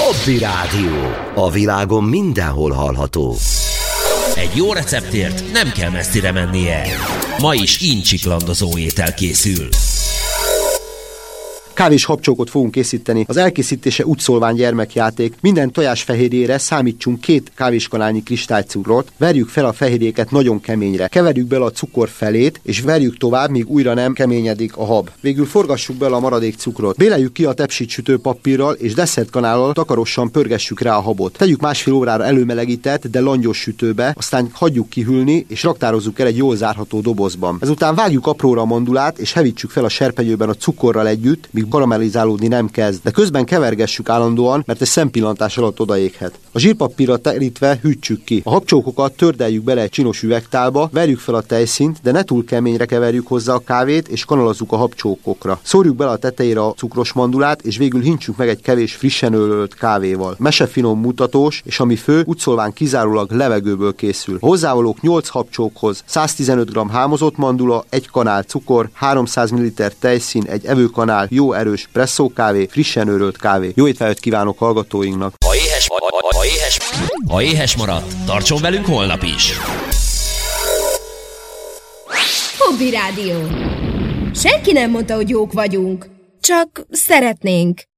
Hobby Rádió. A világon mindenhol hallható. Egy jó receptért nem kell messzire mennie. Ma is incsiklandozó étel készül. Kávés habcsókot fogunk készíteni. Az elkészítése úgy szólván gyermekjáték. Minden tojásfehérjére számítsunk 2 kávéskanálnyi kristálycukrot, verjük fel a fehérjéket nagyon keményre, keverjük bele a cukor felét, és verjük tovább, míg újra nem keményedik a hab. Végül forgassuk bele a maradék cukrot. Béleljük ki a tepsit sütőpapírral, és desszertkanállal takarosan pörgessük rá a habot. Tegyük másfél órára előmelegített, de langyos sütőbe, aztán hagyjuk kihűlni, és raktározzuk el egy jól zárható dobozban. Ezután vágjuk apróra a mandulát, és hevítsük fel a serpenyőben a cukorral együtt, míg karamellizálódni nem kezd, de közben kevergessük állandóan, mert egy szempillantás alatt odaéghet. A zsírpapírra terítve hűtsük ki. A habcsókokat tördeljük bele egy csinos üvegtálba, verjük fel a tejszínt, de ne túl keményre keverjük hozzá a kávét, és kanalazzuk a habcsókokra. Szórjuk bele a tetejére a cukros mandulát, és végül hintsük meg egy kevés frissen öllött kávéval. Mesefinom mutatós, és ami fő, úgy szólván kizárólag levegőből készül. A hozzávalók 8 habcsókhoz: 115 g hámozott mandula, 1 kanál cukor, 300 ml tejszín, egy evőkanál jó erős presszókávé, frissen őrölt kávé. Jó étvágyat kívánok hallgatóinknak! Ha éhes maradt, tartson velünk holnap is! Hobby Rádió. Senki nem mondta, hogy jók vagyunk. Csak szeretnénk.